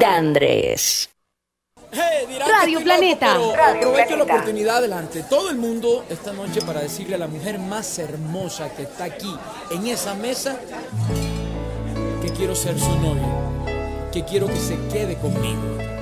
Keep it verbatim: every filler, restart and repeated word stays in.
de Andrés. Hey, dirán Radio que estoy Planeta. loco, pero Radio aprovecho Planeta. la oportunidad delante de todo el mundo esta noche para decirle a la mujer más hermosa que está aquí en esa mesa que quiero ser su novio, que quiero que se quede conmigo.